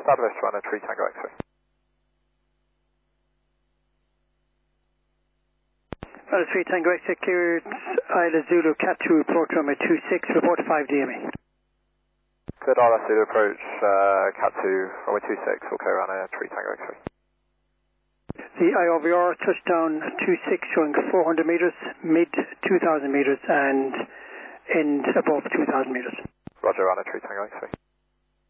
Southwest runner 3 Tango X-ray. Runner 3 Tango X-ray cleared Isla Zulu Cat 2 approach runway 26, report 5 DME. Good, Isla Zulu approach Cat 2 runway 26, okay, runner 3 Tango X-ray. The IOVR touchdown 26 showing 400 meters, mid 2000 meters and end above 2000 meters. Roger, runner 3 Tango X-ray.